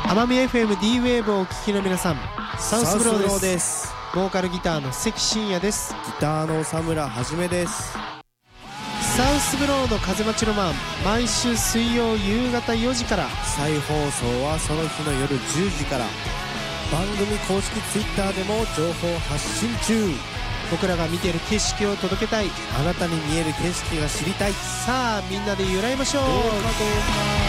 奄美 FM-D ウェーブをお聞きの皆さん、サウスブローです。ボーカルギターの関真也です。 ギターの佐村はじめです。 サウスブローの風待ちロマン、毎週水曜夕方4時から、 再放送はその日の夜10時から。番組公式 Twitter でも情報発信中。 僕らが見ている景色を届けたい、 あなたに見える景色が知りたい。 さあみんなで揺らいましょう。 どうかどうか。